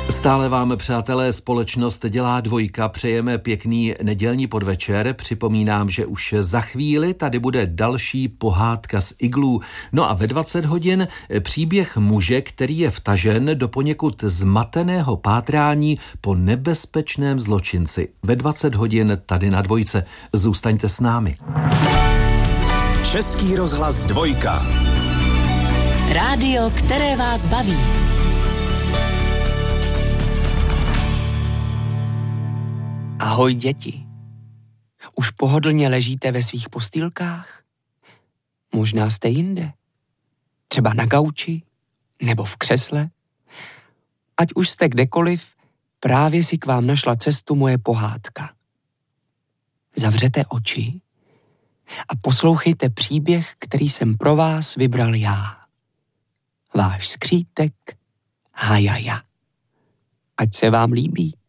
Stále vám, přátelé, společnost Dělá dvojka přejeme pěkný nedělní podvečer. Připomínám, že už za chvíli tady bude další pohádka z iglů. No a ve 20 hodin příběh muže, který je vtažen do poněkud zmateného pátrání po nebezpečném zločinci. Ve 20 hodin tady na dvojce. Zůstaňte s námi. Český rozhlas dvojka. Rádio, které vás baví. Ahoj děti. Už pohodlně ležíte ve svých postýlkách? Možná jste jinde. Třeba na gauči nebo v křesle. Ať už jste kdekoliv, právě si k vám našla cestu moje pohádka. Zavřete oči a poslouchejte příběh, který jsem pro vás vybral já. Váš skřítek Hajaja. Ať se vám líbí.